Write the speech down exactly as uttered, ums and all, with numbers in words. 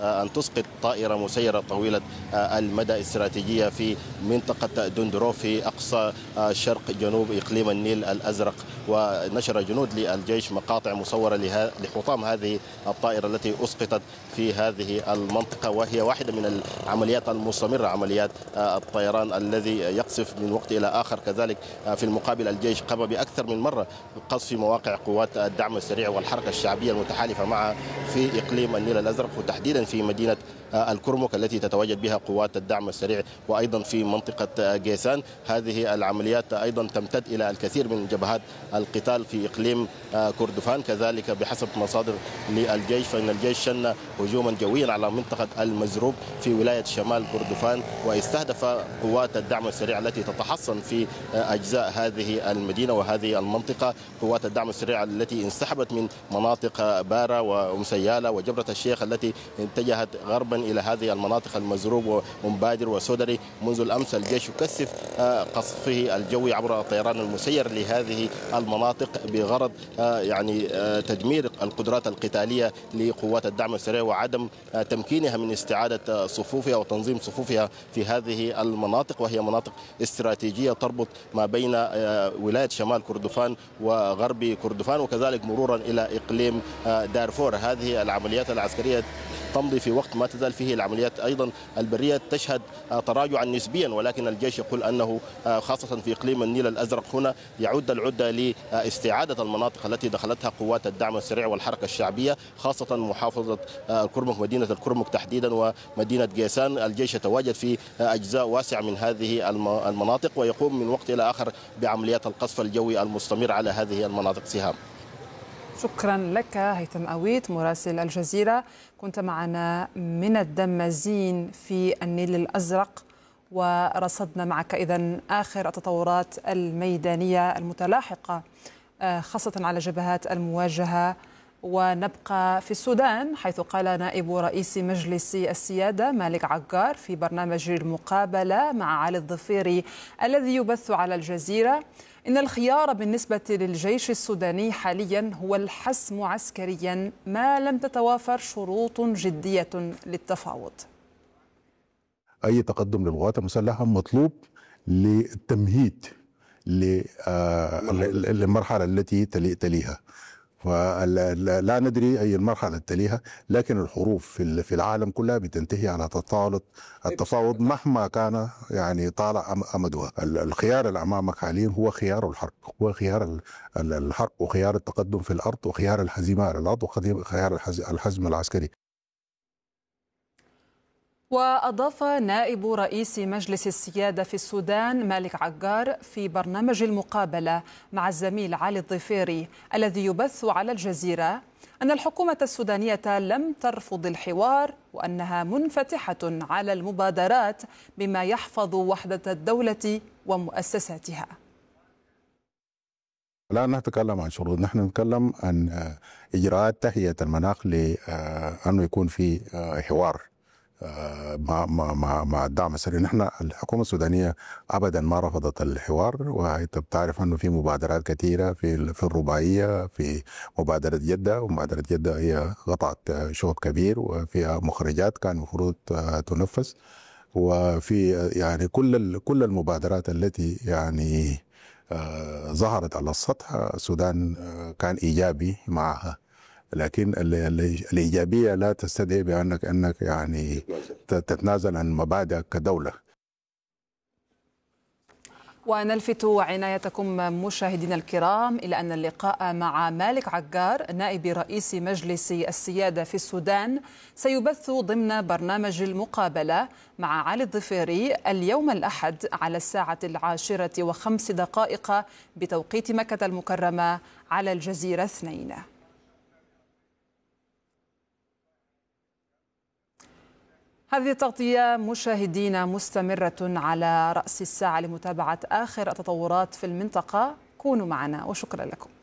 أن تسقط طائرة مسيرة طويلة المدى استراتيجية في منطقة دندرو في أقصى شرق جنوب إقليم النيل الأزرق. ونشر جنود للجيش مقاطع مصورة لحطام هذه الطائرة التي أسقطت في هذه المنطقة، وهي واحدة من العمليات المستمرة، عمليات الطيران الذي يقصف من وقت إلى آخر. كذلك في المقابل الجيش قام بأكثر من مرة قصف مواقع قوات الدعم السريع والحركة الشعبية المتحالفة معها في إقليم النيل الأزرق، وتحديدا في مدينة الكرمك التي تتواجد بها قوات الدعم السريع، وأيضا في منطقة جيسان. هذه العمليات أيضا تمتد إلى الكثير من جبهات القتال في إقليم كردفان. كذلك بحسب مصادر للجيش فإن الجيش شن هجوما جويا على منطقة المزروب في ولاية شمال كردفان، واستهدف قوات الدعم السريع التي تتحصن في أجزاء هذه المدينة وهذه المنطقة. قوات الدعم السريع التي انسحبت من مناطق بارا ومسيالة وجبرة الشيخ التي اتجهت غربا إلى هذه المناطق المزروب ومبادر وسودري. منذ الأمس الجيش يكثف قصفه الجوي عبر الطيران المسير لهذه المناطق بغرض يعني تدمير القدرات القتالية لقوات الدعم السريع وعدم تمكينها من استعادة صفوفها وتنظيم صفوفها في هذه المناطق، وهي مناطق استراتيجية تربط ما بين ولاية شمال كردفان وغرب كردفان، وكذلك مرورا إلى إقليم دارفور. هذه العمليات العسكرية تمضي في وقت ما تزال فيه العمليات أيضا البرية تشهد تراجعا نسبيا، ولكن الجيش يقول أنه خاصة في إقليم النيل الأزرق هنا يعد العدة لاستعادة المناطق التي دخلتها قوات الدعم السريع والحركة الشعبية، خاصة محافظة الكرمك، مدينة الكرمك تحديدا ومدينة جيسان. الجيش يتواجد في أجزاء واسعة من هذه المناطق ويقوم من وقت إلى آخر بعمليات القصف الجوي المستمر على هذه المناطق. سهام. شكرا لك هيثم أويت مراسل الجزيرة، كنت معنا من الدمازين في النيل الأزرق، ورصدنا معك إذن آخر التطورات الميدانية المتلاحقة خاصة على جبهات المواجهة. ونبقى في السودان، حيث قال نائب رئيس مجلس السيادة مالك عقار في برنامج المقابلة مع علي الظفيري الذي يبث على الجزيرة إن الخيار بالنسبة للجيش السوداني حاليا هو الحسم عسكريا ما لم تتوافر شروط جدية للتفاوض. أي تقدم للقوات المسلحة مطلوب للتمهيد للمرحلة التي تليها، فلا ندري أي المرحلة تليها، لكن الحروب في العالم كلها بتنتهي على تطاولة التفاوض مهما كان يعني طالع أمدها. الخيار اللي أمامك حاليا هو خيار الحرب، هو خيار الحرب وخيار التقدم في الأرض وخيار الهزيمة على الأرض وخيار الحزم العسكري. وأضاف نائب رئيس مجلس السيادة في السودان مالك عقار في برنامج المقابلة مع الزميل علي الظفيري الذي يبث على الجزيرة أن الحكومة السودانية لم ترفض الحوار وأنها منفتحة على المبادرات بما يحفظ وحدة الدولة ومؤسساتها. لا نتكلم عن شروط، نحن نتكلم عن إجراءات تهيئة المناخ لأنه يكون في حوار مع مع مع الدعم السريع. نحن الحكومه السودانيه ابدا ما رفضت الحوار، وانت بتعرف انه في مبادرات كثيره في في الرباعيه، في مبادره جده، ومبادره جده هي قطعت شوط كبير وفيها مخرجات كان المفروض تنفذ، وفي يعني كل كل المبادرات التي يعني ظهرت على السطح السودان كان ايجابي معها، لكن الإيجابية لا تستدعي بأنك أنك يعني تتنازل عن مبادئك كدولة. ونلفت عنايتكم مشاهدينا الكرام إلى أن اللقاء مع مالك عقار نائب رئيس مجلس السيادة في السودان سيبث ضمن برنامج المقابلة مع علي الظفيري اليوم الأحد على الساعة العاشرة وخمس دقائق بتوقيت مكة المكرمة على الجزيرة اثنين. هذه التغطية مشاهدينا مستمرة على رأس الساعة لمتابعة آخر التطورات في المنطقة. كونوا معنا وشكرا لكم.